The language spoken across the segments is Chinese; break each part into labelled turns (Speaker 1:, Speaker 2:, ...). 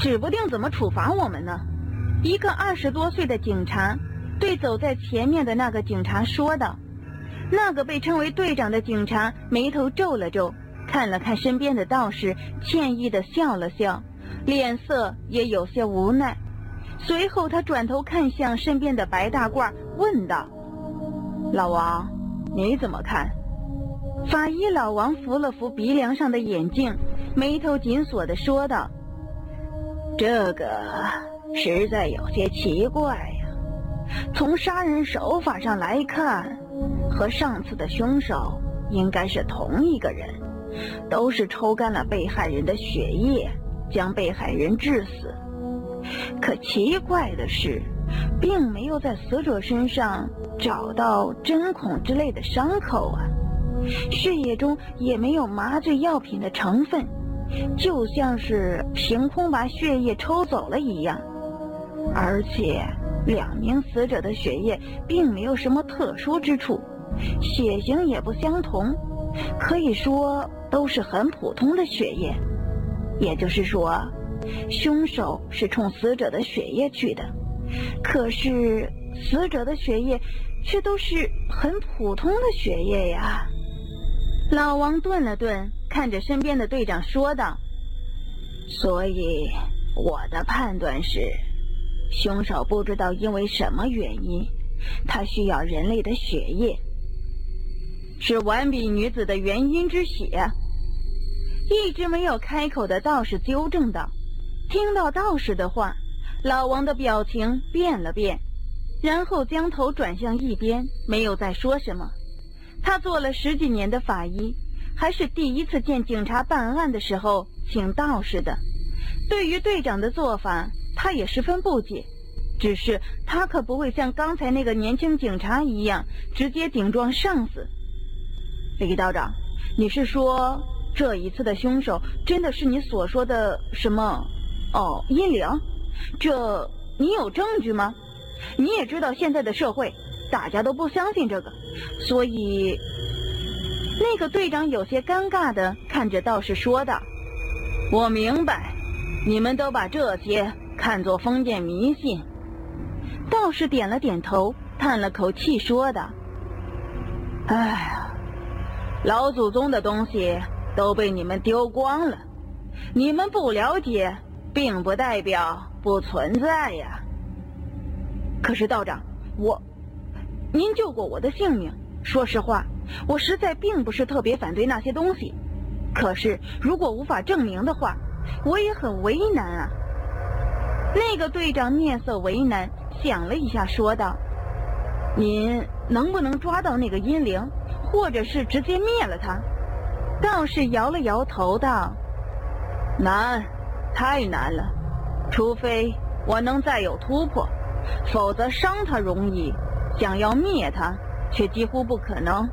Speaker 1: 指不定怎么处罚我们呢。一个20多岁的警察对走在前面的那个警察说道。那个被称为队长的警察眉头皱了皱，看了看身边的道士，歉意地笑了笑，脸色也有些无奈。随后他转头看向身边的白大褂，问道：老王，你怎么看？法医老王扶了扶鼻梁上的眼镜，眉头紧锁地说道：这个实在有些奇怪呀。从杀人手法上来看，和上次的凶手应该是同一个人，都是抽干了被害人的血液，将被害人致死。可奇怪的是，并没有在死者身上找到针孔之类的伤口啊，血液中也没有麻醉药品的成分，就像是凭空把血液抽走了一样。而且2名死者的血液并没有什么特殊之处，血型也不相同，可以说都是很普通的血液。也就是说，凶手是冲死者的血液去的，可是死者的血液却都是很普通的血液呀。老王顿了顿，看着身边的队长说道：所以我的判断是，凶手不知道因为什么原因，他需要人类的血液，是完璧女子的原因之血。一直没有开口的道士纠正道。听到道士的话，老王的表情变了变，然后将头转向一边，没有再说什么。他做了10几年的法医，还是第一次见警察办案的时候请道士的。对于队长的做法，他也十分不解，只是他可不会像刚才那个年轻警察一样直接顶撞上司。李道长，你是说这一次的凶手真的是你所说的什么阴灵？这你有证据吗？你也知道现在的社会大家都不相信这个，所以那个队长有些尴尬地看着道士说道：我明白，你们都把这些看作封建迷信。道士点了点头，叹了口气说道：哎呀，老祖宗的东西都被你们丢光了，你们不了解并不代表不存在呀。可是道长，您救过我的性命，说实话，我实在并不是特别反对那些东西，可是如果无法证明的话，我也很为难啊。那个队长面色为难，想了一下说道：您能不能抓到那个阴灵，或者是直接灭了他？道士摇了摇头道：难，太难了，除非我能再有突破，否则伤他容易，想要灭他却几乎不可能。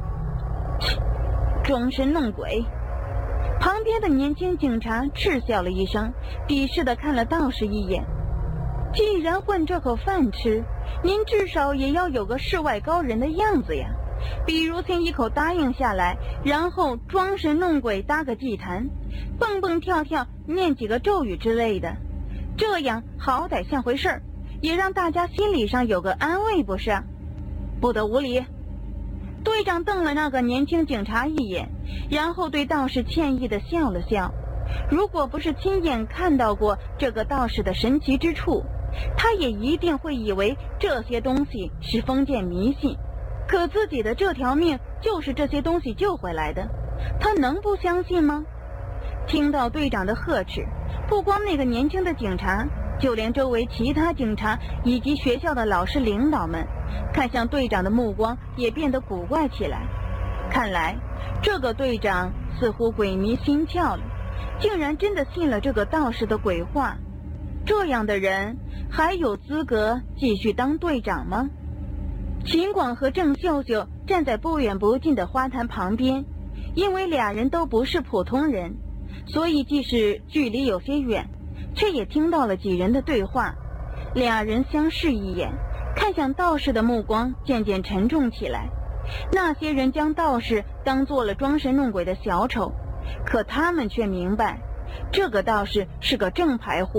Speaker 1: 装神弄鬼。旁边的年轻警察嗤笑了一声，鄙视地看了道士一眼。既然混这口饭吃，您至少也要有个世外高人的样子呀，比如先一口答应下来，然后装神弄鬼搭个祭坛，蹦蹦跳跳念几个咒语之类的，这样好歹像回事儿，也让大家心理上有个安慰，不是？不得无礼。队长瞪了那个年轻警察一眼，然后对道士歉意地笑了笑。如果不是亲眼看到过这个道士的神奇之处，他也一定会以为这些东西是封建迷信。可自己的这条命就是这些东西救回来的，他能不相信吗？听到队长的呵斥，不光那个年轻的警察，就连周围其他警察以及学校的老师领导们，看向队长的目光也变得古怪起来。看来这个队长似乎鬼迷心窍了，竟然真的信了这个道士的鬼话。这样的人还有资格继续当队长吗？秦广和郑秀秀站在不远不近的花坛旁边，因为俩人都不是普通人，所以即使距离有些远，却也听到了几人的对话。俩人相视一眼，看向道士的目光渐渐沉重起来。那些人将道士当做了装神弄鬼的小丑，可他们却明白，这个道士是个正牌货。